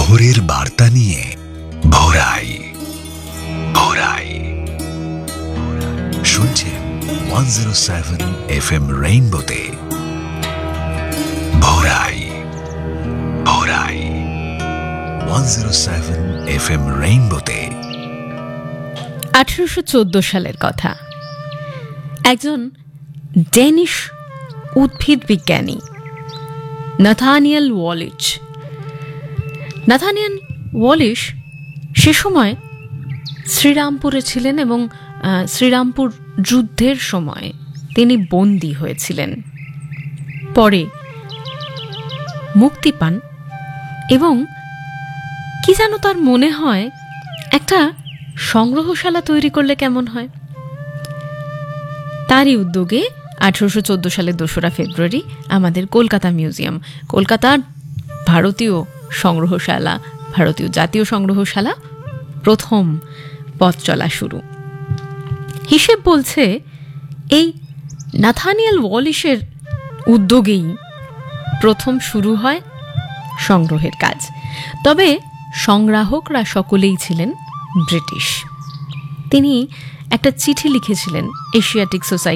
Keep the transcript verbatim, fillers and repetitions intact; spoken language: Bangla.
ভোরের বার্তা নিয়ে ভোরাই ভোরাই শুনছেন one zero seven F M রেইনবোতে ভোরাই ভোরাই one zero seven F M রেইনবোতে। আঠারোশো চোদ্দ সালের কথা। একজন ডেনিশ উদ্ভিদ বিজ্ঞানী নাথানিয়েল ওয়ালিশ নাথানিয়েল ওয়ালিশ সে সময় শ্রীরামপুরে ছিলেন এবং শ্রীরামপুর যুদ্ধের সময় তিনি বন্দী হয়েছিলেন। পরে মুক্তি পান এবং কি যেন তার মনে হয় একটা সংগ্রহশালা তৈরি করলে কেমন হয়। তারই উদ্যোগে আঠারোশো চোদ্দ সালের দোসরা ফেব্রুয়ারি আমাদের কলকাতা মিউজিয়াম, কলকাতার ভারতীয় সংগ্রহশালা, ভারতীয় জাতীয় সংগ্রহশালা প্রথম পথ চলা শুরু। হিসেব বলছে এই নাথানিয়েল ওয়ালিশের উদ্যোগেই প্রথম শুরু হয় সংগ্রহের কাজ। তবে সংগ্রাহকরা সকলেই ছিলেন ব্রিটিশ। তিনি একটা চিঠি লিখেছিলেন এশিয়াটিক সোসাইটি